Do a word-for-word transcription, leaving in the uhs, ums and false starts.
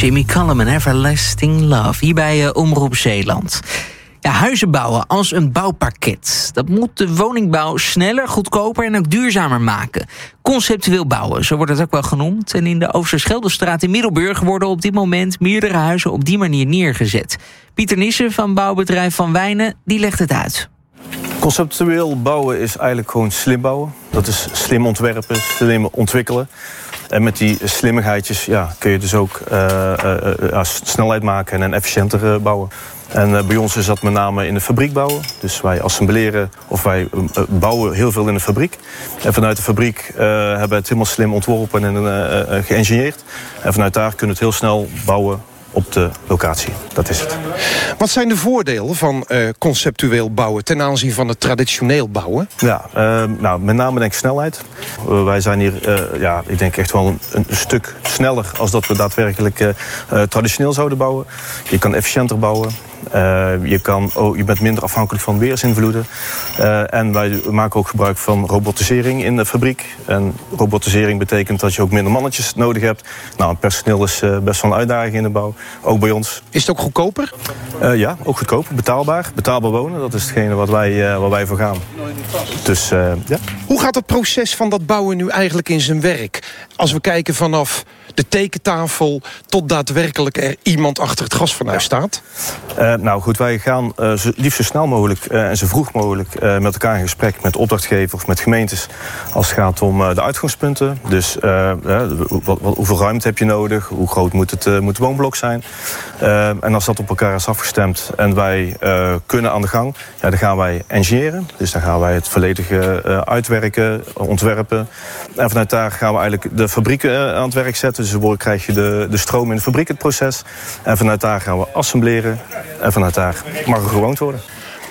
Jimmy Cullum en Everlasting Love, hier bij uh, Omroep Zeeland. Ja, huizen bouwen als een bouwpakket. Dat moet de woningbouw sneller, goedkoper en ook duurzamer maken. Conceptueel bouwen, zo wordt het ook wel genoemd. En in de Oosterscheldestraat in Middelburg worden op dit moment meerdere huizen op die manier neergezet. Pieter Nissen van bouwbedrijf Van Wijnen, die legt het uit. Conceptueel bouwen is eigenlijk gewoon slim bouwen. Dat is slim ontwerpen, slim ontwikkelen. En met die slimmigheidjes ja, kun je dus ook uh, uh, uh, snelheid maken en efficiënter uh, bouwen. En uh, bij ons is dat met name in de fabriek bouwen. Dus wij assembleren of wij uh, bouwen heel veel in de fabriek. En vanuit de fabriek uh, hebben we het helemaal slim ontworpen en uh, uh, geëngineerd. En vanuit daar kunnen we het heel snel bouwen op de locatie. Dat is het. Wat zijn de voordelen van uh, conceptueel bouwen ten aanzien van het traditioneel bouwen? Ja, uh, nou, met name denk ik snelheid. Uh, wij zijn hier, uh, ja, ik denk echt wel een, een stuk sneller als dat we daadwerkelijk uh, uh, traditioneel zouden bouwen. Je kan efficiënter bouwen. Uh, je, kan, oh, je bent minder afhankelijk van weersinvloeden. Uh, en wij maken ook gebruik van robotisering in de fabriek. En robotisering betekent dat je ook minder mannetjes nodig hebt. Nou, personeel is uh, best wel een uitdaging in de bouw. Ook bij ons. Is het ook goedkoper? Uh, ja, ook goedkoper. Betaalbaar. Betaalbaar wonen, dat is hetgene wat wij, uh, waar wij voor gaan. Dus, uh, ja. Hoe gaat het proces van dat bouwen nu eigenlijk in zijn werk? Als we kijken vanaf de tekentafel tot daadwerkelijk er iemand achter het gasfornuis staat? Uh, nou goed, wij gaan uh, zo, liefst zo snel mogelijk uh, en zo vroeg mogelijk uh, met elkaar in gesprek met opdrachtgevers, met gemeentes, als het gaat om uh, de uitgangspunten. Dus uh, uh, wat, wat, hoeveel ruimte heb je nodig? Hoe groot moet het, uh, moet het woonblok zijn? Uh, en als dat op elkaar is afgestemd en wij uh, kunnen aan de gang, ja, dan gaan wij engineeren. Dus dan gaan wij het volledige uh, uitwerken, ontwerpen. En vanuit daar gaan we eigenlijk de fabrieken uh, aan het werk zetten. Dus dan krijg je de, de stroom in de fabriek, het proces. En vanuit daar gaan we assembleren. En vanuit daar mag er gewoond worden.